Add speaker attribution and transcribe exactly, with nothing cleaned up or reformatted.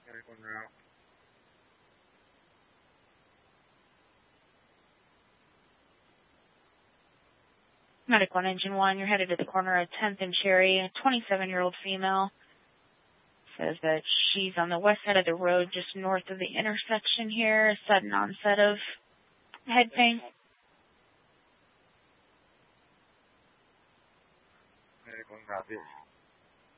Speaker 1: Medical route.
Speaker 2: Medic one, Engine one, you're headed to the corner of tenth and Cherry. A twenty-seven-year-old female says that she's on the west side of the road, just north of the intersection here. Sudden onset of head pain.
Speaker 1: Medical copy.